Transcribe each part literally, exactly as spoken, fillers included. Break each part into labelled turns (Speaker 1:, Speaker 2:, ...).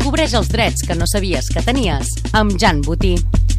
Speaker 1: Descobreix els drets que no sabies que tenies amb Jan Botí.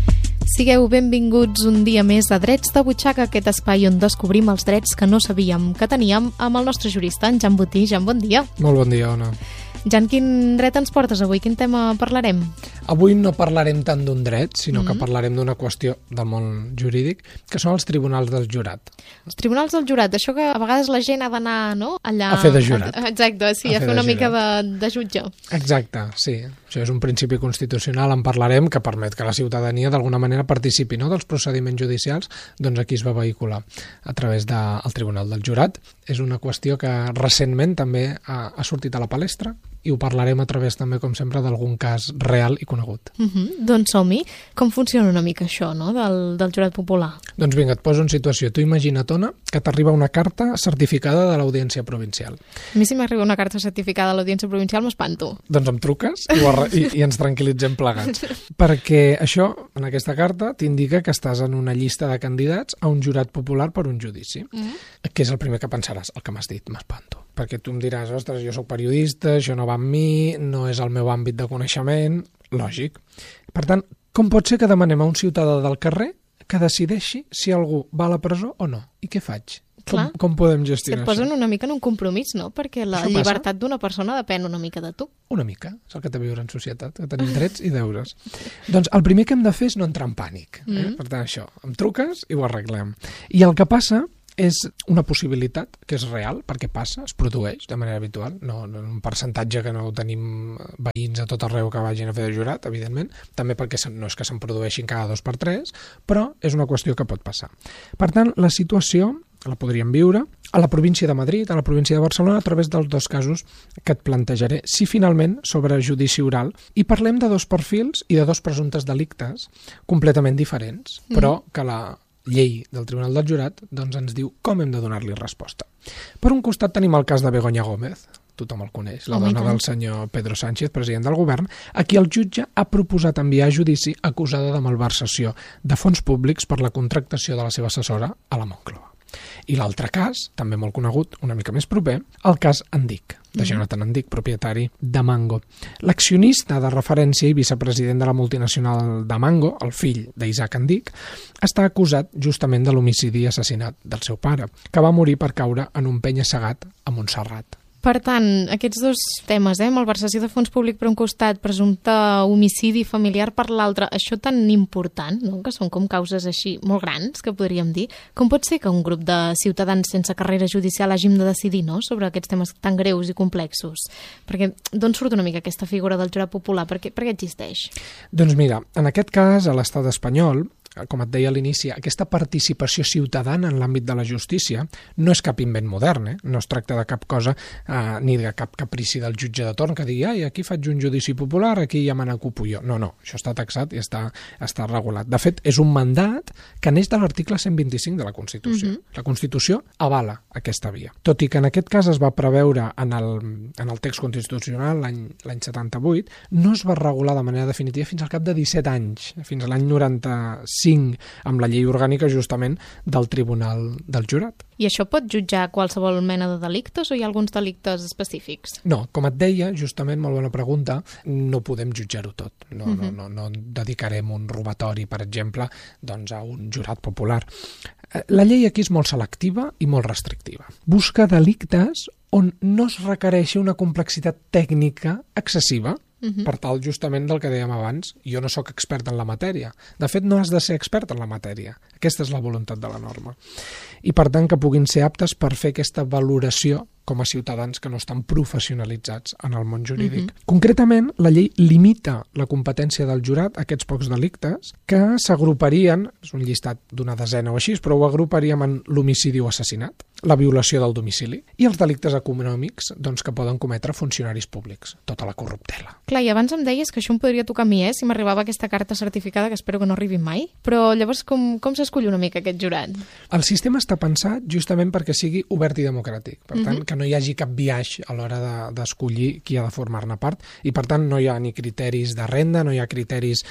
Speaker 2: Sigueu benvinguts un dia més a Drets de Butxaca, aquest espai on descobrim els drets que no sabíem que teníem amb el nostre jurista, en Jan Botí. Jan, bon dia.
Speaker 3: Molt bon dia, Ona.
Speaker 2: Jan, quin dret ens portes avui? Quin tema parlarem?
Speaker 3: Avui no parlarem tant d'un dret, sinó
Speaker 2: Mm-hmm.
Speaker 3: que parlarem d'una qüestió del món jurídic, que són els tribunals del jurat.
Speaker 2: Els tribunals del jurat, això que a vegades la gent ha d'anar, no?, allà...
Speaker 3: A fer de jurat.
Speaker 2: Exacte, sí, a,
Speaker 3: A
Speaker 2: fer,
Speaker 3: fer de
Speaker 2: una mica de,
Speaker 3: jurat.
Speaker 2: de jutge.
Speaker 3: Exacte, sí. Això és un principi constitucional, en parlarem, que permet que la ciutadania d'alguna manera participi, no?, dels procediments judicials. Doncs aquí es va vehicular a través del Tribunal del Jurat. És una qüestió que recentment també ha, ha sortit a la palestra i ho parlarem a través també, com sempre, d'algun cas real i conegut.
Speaker 2: Uh -huh. Doncs som-hi. Com funciona una mica això, no?, del, del jurat popular?
Speaker 3: Doncs vinga, et poso en situació. Tu imagina't, Ona, que t'arriba una carta certificada de l'Audiència Provincial.
Speaker 2: A mi si m'arriba una carta certificada de l'Audiència Provincial m'espanto.
Speaker 3: Doncs em truques i, ho arre- i, i ens tranquil·litzem plegats. Perquè això, en aquesta carta, t'indica que estàs en una llista de candidats a un jurat popular per un judici.
Speaker 2: Mm.
Speaker 3: Què és el primer que pensaràs? El que m'has dit, m'espanto. Perquè tu em diràs, ostres, jo sóc periodista, això no va amb mi, no és el meu àmbit de coneixement... Lògic. Per tant, com pot ser que demanem a un ciutadà del carrer que decideixi si algú va a la presó o no? I què faig?
Speaker 2: Clar.
Speaker 3: Com, com podem
Speaker 2: Si
Speaker 3: gestionar
Speaker 2: et posen
Speaker 3: això?
Speaker 2: una mica en un compromís, no? Perquè la
Speaker 3: Això passa?
Speaker 2: llibertat d'una persona depèn una mica de tu.
Speaker 3: Una mica, és el que té viure en societat, que tenim drets i deures. Doncs el primer que hem de fer és no entrar en pànic. Eh?
Speaker 2: Mm.
Speaker 3: Per tant, això, em truques i ho arreglem. I el que passa és una possibilitat que és real, perquè passa, es produeix de manera habitual, no, no un percentatge que no tenim veïns a tot arreu que vagin a fer de jurat, evidentment, també perquè se- no és que se'n produeixin cada dos per tres, però és una qüestió que pot passar. Per tant, la situació la podríem viure a la província de Madrid, a la província de Barcelona, a través dels dos casos que et plantejaré, si finalment sobre judici oral, i parlem de dos perfils i de dos presumptes delictes completament diferents, però que la llei del Tribunal del Jurat doncs, ens diu com hem de donar-li resposta. Per un costat tenim el cas de Begoña Gómez, tothom el coneix, la
Speaker 2: Home, i
Speaker 3: dona
Speaker 2: tant.
Speaker 3: del senyor Pedro Sánchez, president del govern, a qui el jutge ha proposat enviar a judici acusada de malversació de fons públics per la contractació de la seva assessora a la Moncloa. I l'altre cas, també molt conegut, una mica més proper, el cas Andic, de Jonathan Andic, propietari de Mango. L'accionista de referència i vicepresident de la multinacional de Mango, el fill d'Isaac Andic, està acusat justament de l'homicidi i assassinat del seu pare, que va morir per caure en un penya-segat a Montserrat.
Speaker 2: Per tant, aquests dos temes, eh, malversació de fons públic per un costat, presumpte homicidi familiar per l'altre, això tan important, no?, que són com causes així molt grans, que podríem dir, com pot ser que un grup de ciutadans sense carrera judicial hàgim de decidir, no?, sobre aquests temes tan greus i complexos? Perquè d'on surt una mica aquesta figura del jurat popular? Per què, per què existeix?
Speaker 3: Doncs mira, en aquest cas, a l'estat espanyol, com et deia a l'inici, aquesta participació ciutadana en l'àmbit de la justícia no és cap invent modern, eh? No es tracta de cap cosa eh, ni de cap caprici del jutge de torn que digui, ai, aquí faig un judici popular, aquí ja me n'ocupo jo. No, no, això està taxat i està, està regulat. De fet, és un mandat que neix de l'article cent vint-i-cinc de la Constitució.
Speaker 2: Mhm.
Speaker 3: La Constitució avala aquesta via. Tot i que en aquest cas es va preveure en el, en el text constitucional l'any l'any setanta-vuit, no es va regular de manera definitiva fins al cap de disset anys, fins a l'any noranta-cinc, amb la llei orgànica justament del Tribunal del Jurat.
Speaker 2: I això pot jutjar qualsevol mena de delictes o hi ha alguns delictes específics?
Speaker 3: No, com et deia, justament, molt bona pregunta, no podem jutjar-ho tot. No, no, no, no dedicarem un robatori, per exemple, doncs a un jurat popular. Eh, La llei aquí és molt selectiva i molt restrictiva. Busca delictes on no es requereixi una complexitat tècnica excessiva,
Speaker 2: Mhm.
Speaker 3: per tal justament del que dèiem abans, jo no sóc expert en la matèria. De fet, no has de ser expert en la matèria. Aquesta és la voluntat de la norma. I per tant que puguin ser aptes per fer aquesta valoració com a ciutadans que no estan professionalitzats en el món jurídic.
Speaker 2: Mhm.
Speaker 3: Concretament, la llei limita la competència del jurat a aquests pocs delictes que s'agruparien, és un llistat d'una desena o així, però ho agruparíem en l'homicidi o assassinat, la violació del domicili i els delictes econòmics doncs, que poden cometre funcionaris públics, tota la corruptela.
Speaker 2: Clar, i abans em deies que això em podria tocar a mi, eh, si m'arribava aquesta carta certificada, que espero que no arribi mai, però llavors com, com s'escull una mica aquest jurat?
Speaker 3: El sistema està pensat justament perquè sigui obert i democràtic, per tant,
Speaker 2: Mhm.
Speaker 3: que no hi hagi cap biaix a l'hora de- d'escollir qui ha de formar-ne part, i per tant no hi ha ni criteris de renda, no hi ha criteris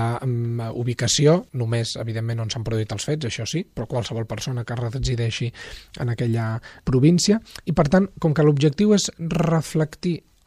Speaker 3: d'ubicació, només, evidentment, on s'han produït els fets, això sí, però qualsevol persona que resideixi en aquella província, i per tant, com que l'objectiu és reflectir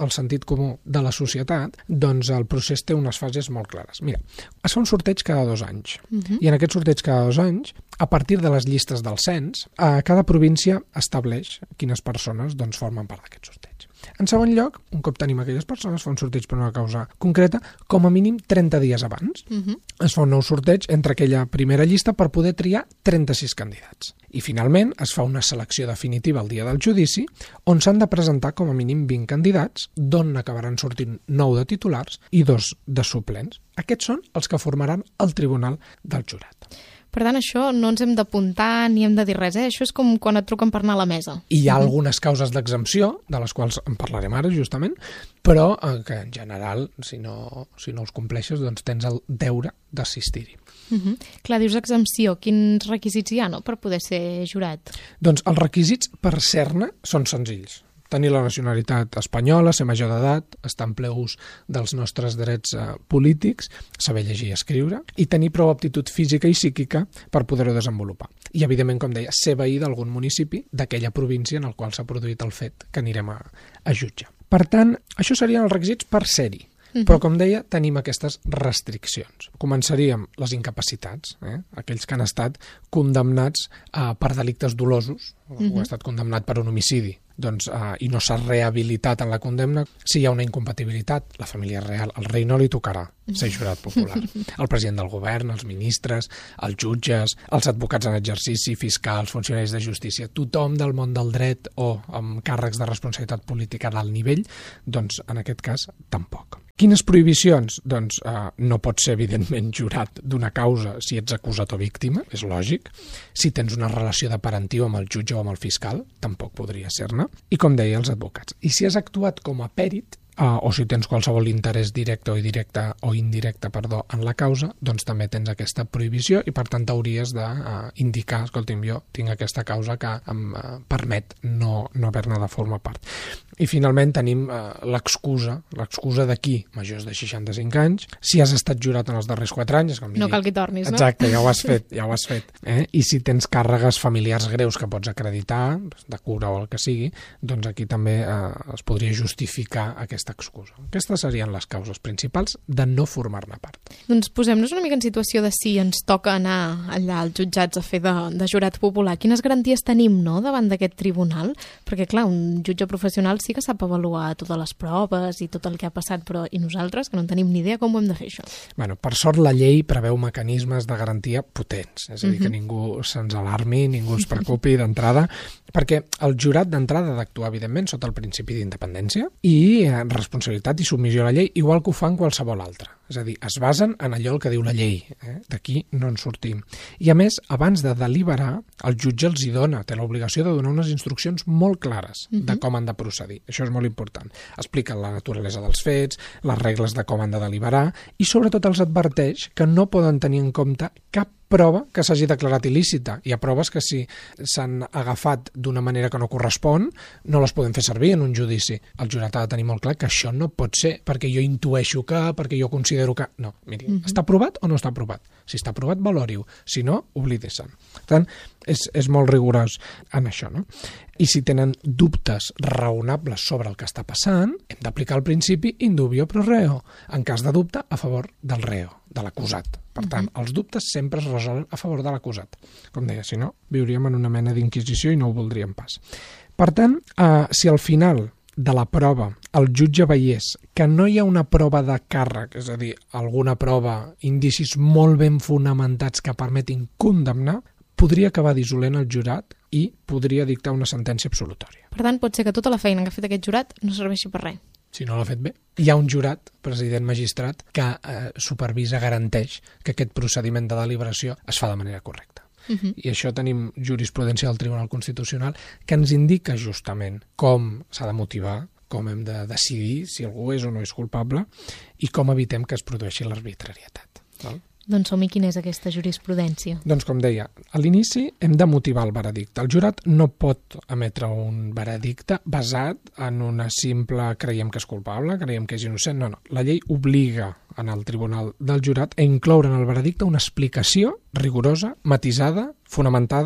Speaker 3: el sentit comú de la societat, doncs el procés té unes fases molt clares. Mira, es fa un sorteig cada dos anys, uh-huh. i en aquest sorteig cada dos anys, a partir de les llistes del cens, a cada província estableix quines persones doncs, formen part d'aquest sorteig. En segon lloc, un cop tenim aquelles persones, fa un sorteig per una causa concreta, com a mínim trenta dies abans. Uh-huh. Es fa un nou sorteig entre aquella primera llista per poder triar trenta-sis candidats. I finalment es fa una selecció definitiva el dia del judici, on s'han de presentar com a mínim vint candidats, d'on acabaran sortint nou de titulars i dos de suplents. Aquests són els que formaran el tribunal del jurat.
Speaker 2: Per tant, això no ens hem d'apuntar ni hem de dir res, eh? Això és com quan et truquen per anar a la mesa.
Speaker 3: I hi ha uh-huh. algunes causes d'exempció, de les quals en parlarem ara, justament, però eh, que en general, si no, si no els compleixes, doncs tens el deure d'assistir-hi.
Speaker 2: Uh-huh. Clar, dius exempció. Quins requisits hi ha, no?, per poder ser jurat?
Speaker 3: Doncs els requisits per ser-ne són senzills. Tenir la nacionalitat espanyola, ser major d'edat, estar en ple ús dels nostres drets eh, polítics, saber llegir i escriure, i tenir prou aptitud física i psíquica per poder-ho desenvolupar. I, evidentment, com deia, ser veí d'algun municipi d'aquella província en el qual s'ha produït el fet que anirem a, a jutjar. Per tant, això serien els requisits per ser-hi. Uh-huh. Però, com deia, tenim aquestes restriccions. Començaríem les incapacitats, eh? aquells que han estat condemnats eh, per delictes dolosos, uh-huh. o ha estat condemnat per un homicidi, doncs, eh, i no s'ha rehabilitat en la condemna. Si hi ha una incompatibilitat, la família real, el rei no li tocarà ser jurat popular. El president del govern, els ministres, els jutges, els advocats en exercici, fiscals, funcionaris de justícia, tothom del món del dret o amb càrrecs de responsabilitat política d'alt nivell, doncs en aquest cas tampoc. Quines prohibicions? Doncs eh, no pots ser, evidentment, jurat d'una causa si ets acusat o víctima, és lògic. Si tens una relació de parentiu amb el jutge o amb el fiscal, tampoc podria ser-ne. I, com deia, els advocats. I si has actuat com a pèrit, Uh, o si tens qualsevol interès directe o indirecte, o indirecte perdó, en la causa, doncs també tens aquesta prohibició i per tant hauries d'indicar, uh, escolti'm, jo tinc aquesta causa que em uh, permet no, no haver-ne de formar part. I finalment tenim uh, l'excusa, l'excusa de qui? Majors de seixanta-cinc anys, si has estat jurat en els darrers quatre anys... És com
Speaker 2: no cal que tornis, no?
Speaker 3: Exacte, ja ho has fet, ja ho has fet. Eh? I si tens càrregues familiars greus que pots acreditar, de cura o el que sigui, doncs aquí també uh, es podria justificar aquesta excusa. Aquestes serien les causes principals de no formar-ne part.
Speaker 2: Doncs posem-nos una mica en situació de si ens toca anar allà als jutjats a fer de, de jurat popular. Quines garanties tenim, no?, davant d'aquest tribunal? Perquè, clar, un jutge professional sí que sap avaluar totes les proves i tot el que ha passat, però i nosaltres, que no en tenim ni idea com ho hem de fer, això?
Speaker 3: Bueno, per sort la llei preveu mecanismes de garantia potents, és a dir, uh-huh. que ningú se'ns alarmi, ningú es preocupi d'entrada, perquè el jurat d'entrada ha d'actuar, evidentment, sota el principi d'independència i eh, responsabilitat i submissió a la llei, igual que ho fan qualsevol altra. És a dir, es basen en allò el que diu la llei. Eh? D'aquí no en sortim. I a més, abans de deliberar, el jutge els hi dona, té l'obligació de donar unes instruccions molt clares uh-huh. de com han de procedir. Això és molt important. Explica la naturalesa dels fets, les regles de com han de deliberar i sobretot els adverteix que no poden tenir en compte cap prova que s'hagi declarat il·lícita. Hi ha proves que si s'han agafat d'una manera que no correspon, no les poden fer servir en un judici. El jurat ha de tenir molt clar que això no pot ser, perquè jo intueixo que, perquè jo considero que... No, miri, uh-huh. està aprovat o no està aprovat? Si està aprovat, valori-ho. Si no, oblidi-se'n. Per tant, és, és molt rigorós en això, no? I si tenen dubtes raonables sobre el que està passant, hem d'aplicar el principi in dubio pro reo. En cas de dubte, a favor del reo, de l'acusat. Per tant, uh-huh. els dubtes sempre es resolen a favor de l'acusat. Com deia, si no, viuríem en una mena d'inquisició i no ho voldríem pas. Per tant, eh, si al final de la prova el jutge veiés que no hi ha una prova de càrrec, és a dir, alguna prova, indicis molt ben fonamentats que permetin condemnar, podria acabar dissolent el jurat i podria dictar una sentència absolutòria.
Speaker 2: Per tant, pot ser que tota la feina que ha fet aquest jurat no serveixi per res.
Speaker 3: Si no l'ha fet bé. Hi ha un jurat, president magistrat, que eh, supervisa, garanteix que aquest procediment de deliberació es fa de manera correcta. Uh-huh. I això tenim jurisprudència del Tribunal Constitucional que ens indica justament com s'ha de motivar, com hem de decidir si algú és o no és culpable i com evitem que es produeixi l'arbitrarietat. Val?
Speaker 2: Doncs som-hi, quina és aquesta jurisprudència?
Speaker 3: Doncs com deia, a l'inici hem de motivar el veredicte. El jurat no pot emetre un veredicte basat en una simple creiem que és culpable, creiem que és innocent. No, no. La llei obliga en el tribunal del jurat a incloure en el veredicte una explicació rigorosa, matisada, fonamentada,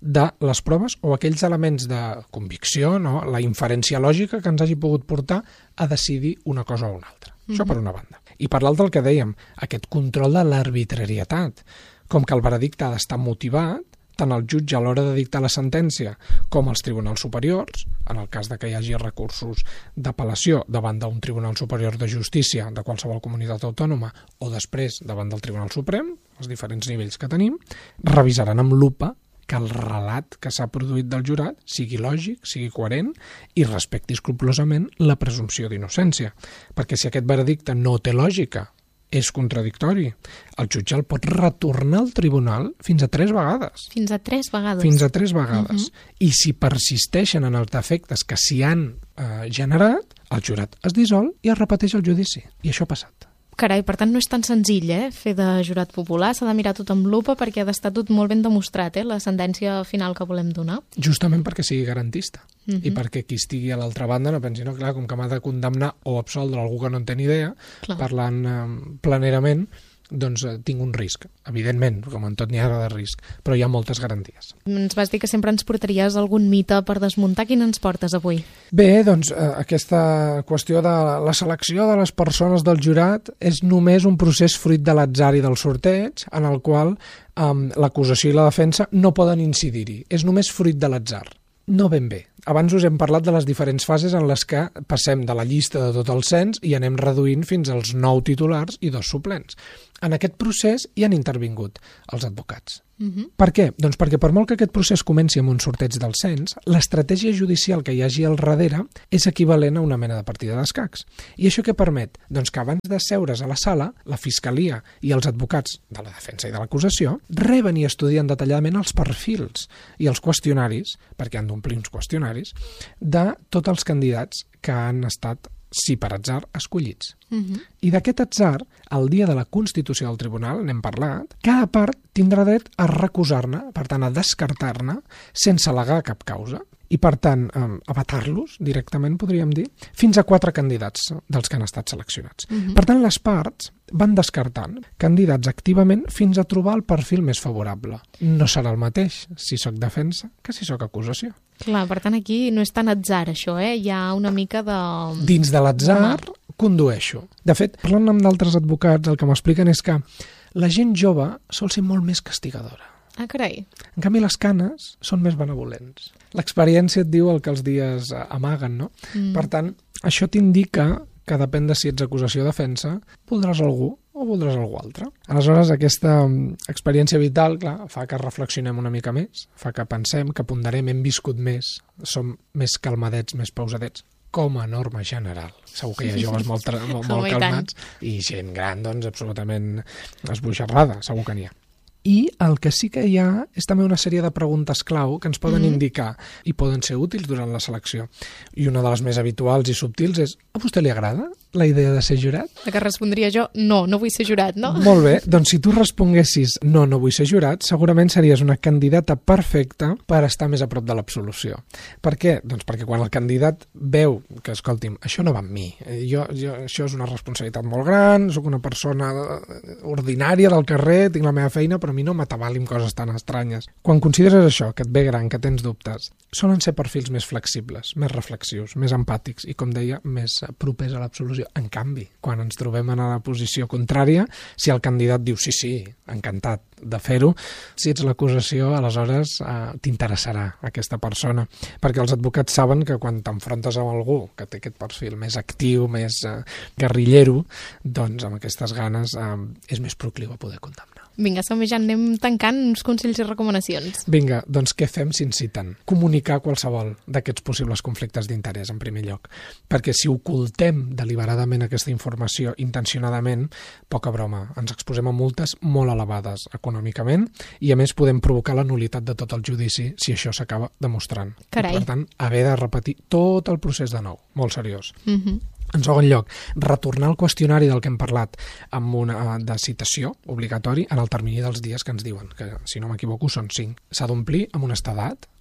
Speaker 3: de les proves o aquells elements de convicció, no? La inferència lògica que ens hagi pogut portar a decidir una cosa o una altra. Mm-hmm. Això per una banda. I per l'altra el que dèiem, aquest control de l'arbitrarietat, com que el veredicte ha d'estar motivat, tant el jutge a l'hora de dictar la sentència com els tribunals superiors, en el cas de que hi hagi recursos d'apel·lació davant d'un tribunal superior de justícia de qualsevol comunitat autònoma o després davant del Tribunal Suprem, els diferents nivells que tenim, revisaran amb lupa que el relat que s'ha produït del jurat sigui lògic, sigui coherent i respecti escrupolosament la presumpció d'innocència. Perquè si aquest veredicte no té lògica, és contradictori, el jutge el pot retornar al tribunal fins a tres vegades.
Speaker 2: Fins a tres vegades?
Speaker 3: Fins a tres vegades.
Speaker 2: Uh-huh.
Speaker 3: I si persisteixen en els defectes que s'hi han eh, generat, el jurat es dissol i es repeteix el judici. I això ha passat.
Speaker 2: Carai, per tant no és tan senzill, eh, fer de jurat popular, s'ha de mirar tot amb lupa perquè ha d'estar tot molt ben demostrat, eh, la sentència final que volem donar.
Speaker 3: Justament perquè sigui garantista.
Speaker 2: Uh-huh.
Speaker 3: I perquè qui estigui a l'altra banda no pensi, no, clar, com que m'ha de condemnar o absoldre algú que no en té ni idea, clar. Parlant eh, planerament, doncs eh, tinc un risc. Evidentment, com en tot n'hi ha de risc, però hi ha moltes garanties.
Speaker 2: Ens vas dir que sempre ens portaries algun mite per desmuntar. Quin ens portes avui?
Speaker 3: Bé, doncs eh, aquesta qüestió de la selecció de les persones del jurat és només un procés fruit de l'atzar i del sorteig, en el qual eh, l'acusació i la defensa no poden incidir-hi. És només fruit de l'atzar. No ben bé. Abans us hem parlat de les diferents fases en les que passem de la llista de tot el cens i anem reduint fins als nou titulars i dos suplents. En aquest procés hi han intervingut els advocats. Uh-huh. Per què? Doncs perquè per molt que aquest procés comenci amb un sorteig del cens, l'estratègia judicial que hi hagi al darrere és equivalent a una mena de partida d'escacs. I això què permet? Doncs que abans de seure's a la sala, la Fiscalia i els advocats de la defensa i de l'acusació reben i estudien detalladament els perfils i els qüestionaris, perquè han d'omplir uns qüestionaris, de tots els candidats que han estat, si per atzar, escollits. Uh-huh. I d'aquest atzar, el dia de la constitució del tribunal, n'hem parlat, cada part tindrà dret a recusar-ne, per tant, a descartar-ne, sense al·legar cap causa, i per tant, eh, a vetar-los directament, podríem dir, fins a quatre candidats dels que han estat seleccionats. Uh-huh. Per tant, les parts van descartant candidats activament fins a trobar el perfil més favorable. No serà el mateix si sóc defensa que si sóc acusació.
Speaker 2: Clar, per tant, aquí no és tan atzar, això, eh? Hi ha una mica de...
Speaker 3: Dins de l'atzar, condueixo. De fet, parlant amb d'altres advocats, el que m'expliquen és que la gent jove sol ser molt més castigadora.
Speaker 2: Ah, carai.
Speaker 3: En canvi, les canes són més benevolents. L'experiència et diu el que els dies amaguen, no? Mm. Per tant, això t'indica que depèn de si ets acusació o defensa, voldràs algú o voldràs algú altre. Aleshores, aquesta experiència vital, clar, fa que reflexionem una mica més, fa que pensem, que ponderem, hem viscut més, som més calmadets, més pausadets, com a norma general. Segur que hi ha joves molt, molt, molt calmats i gent gran, doncs, absolutament esbojarrada, segur que n'hi ha. I el que sí que hi ha és també una sèrie de preguntes clau que ens poden mm-hmm. indicar i poden ser útils durant la selecció. I una de les més habituals i subtils és: a vostè li agrada la idea de ser jurat?
Speaker 2: La que respondria jo, no, no vull ser jurat, no?
Speaker 3: Molt bé, doncs si tu responguessis no, no vull ser jurat, segurament series una candidata perfecta per estar més a prop de l'absolució. Per què? Doncs perquè quan el candidat veu que, escolti'm, això no va amb mi, jo, jo, això és una responsabilitat molt gran, sóc una persona ordinària del carrer, tinc la meva feina, però a mi no m'atabalim coses tan estranyes. Quan consideres això, que et ve gran, que tens dubtes, solen ser perfils més flexibles, més reflexius, més empàtics i, com deia, més propers a l'absolució. En canvi, quan ens trobem en la posició contrària, si el candidat diu sí, sí, encantat de fer-ho, si ets l'acusació, aleshores eh, t'interessarà aquesta persona, perquè els advocats saben que quan t'enfrontes amb algú que té aquest perfil més actiu, més eh, guerrillero, doncs amb aquestes ganes eh, és més procliu a poder condemnar.
Speaker 2: Vinga, som ja anem tancant uns consells i recomanacions.
Speaker 3: Vinga, doncs què fem si ens citen? Comunicar qualsevol d'aquests possibles conflictes d'interès, en primer lloc. Perquè si ocultem deliberadament aquesta informació intencionadament, poca broma, ens exposem a multes molt elevades econòmicament i, a més, podem provocar la nul·litat de tot el judici si això s'acaba demostrant.
Speaker 2: Carai.
Speaker 3: I, per tant, haver de repetir tot el procés de nou. Molt seriós.
Speaker 2: Mhm.
Speaker 3: En segon lloc, retornar al qüestionari del que hem parlat amb una de citació obligatori en el termini dels dies que ens diuen, que si no m'equivoco són cinc. S'ha d'omplir amb honestedat,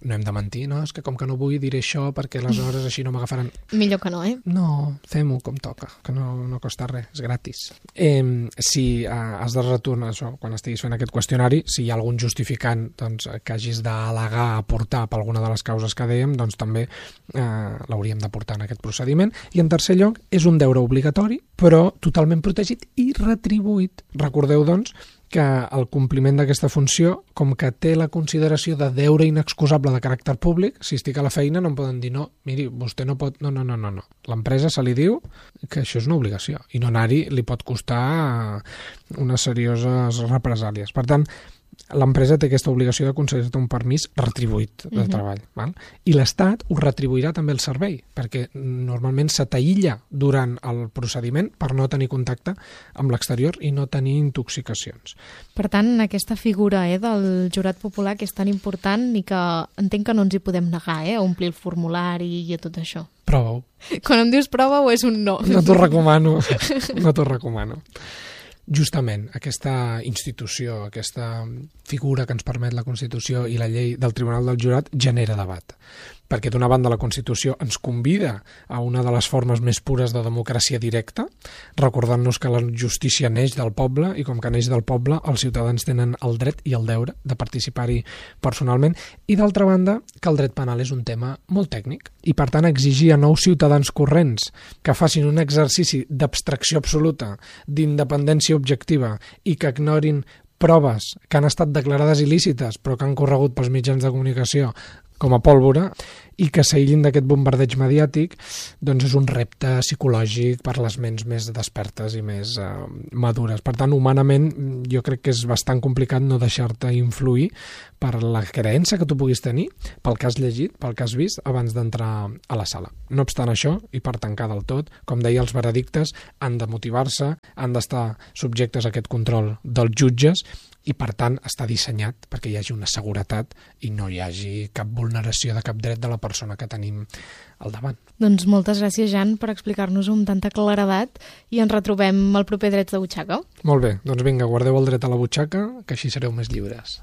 Speaker 3: no hem de mentir, no? És que com que no vull diré això perquè aleshores així no m'agafaran.
Speaker 2: Millor que no, eh?
Speaker 3: No, fem-ho com toca, que no, no costa res, és gratis. Eh, si eh, has de retornar això, quan estiguis fent aquest qüestionari, si hi ha algun justificant doncs, que hagis d'al·legar, aportar per alguna de les causes que dèiem, doncs també eh, l'hauríem d'aportar en aquest procediment. I en tercer lloc, és un deure obligatori, però totalment protegit i retribuït. Recordeu, doncs, que el compliment d'aquesta funció, com que té la consideració de deure inexcusable de caràcter públic, si estic a la feina no em poden dir no, miri, vostè no pot... No, no, no, no. no. L'empresa se li diu que això és una obligació i no anar-hi li pot costar unes serioses represàlies. Per tant, l'empresa té aquesta obligació de concedir-te un permís retribuït de treball. Uh-huh. Val? I l'Estat ho retribuirà també el servei, perquè normalment se t'aïlla durant el procediment per no tenir contacte amb l'exterior i no tenir intoxicacions.
Speaker 2: Per tant, aquesta figura eh, del jurat popular que és tan important i que entenc que no ens hi podem negar, eh, a omplir el formulari i a tot això.
Speaker 3: Prova-ho.
Speaker 2: Quan em dius prova-ho és un no.
Speaker 3: No t'ho recomano, no t'ho recomano. Justament, aquesta institució, aquesta figura que ens permet la Constitució i la llei del Tribunal del Jurat genera debat. Perquè d'una banda la Constitució ens convida a una de les formes més pures de democràcia directa, recordant-nos que la justícia neix del poble i com que neix del poble els ciutadans tenen el dret i el deure de participar-hi personalment, i d'altra banda que el dret penal és un tema molt tècnic i per tant exigir a nous ciutadans corrents que facin un exercici d'abstracció absoluta, d'independència objectiva i que ignorin proves que han estat declarades il·lícites però que han corregut pels mitjans de comunicació com a pólvora i que s'aïllin d'aquest bombardeig mediàtic, doncs és un repte psicològic per les ments més despertes i més eh, madures. Per tant, humanament, jo crec que és bastant complicat no deixar-te influir per la creença que tu puguis tenir, pel que has llegit, pel que has vist, abans d'entrar a la sala. No obstant això, i per tancar del tot, com deia, els veredictes han de motivar-se, han d'estar subjectes a aquest control dels jutges, i per tant està dissenyat perquè hi hagi una seguretat i no hi hagi cap vulneració de cap dret de la persona que tenim al davant.
Speaker 2: Doncs moltes gràcies, Jan, per explicar-nos-ho amb tanta claredat i ens retrobem al proper Drets de Butxaca.
Speaker 3: Molt bé, doncs vinga, guardeu el dret a la butxaca, que així sereu més lliures.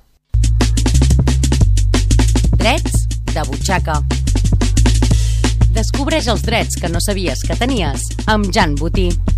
Speaker 1: Drets de Butxaca. Descobreix els drets que no sabies que tenies amb Jan Botí.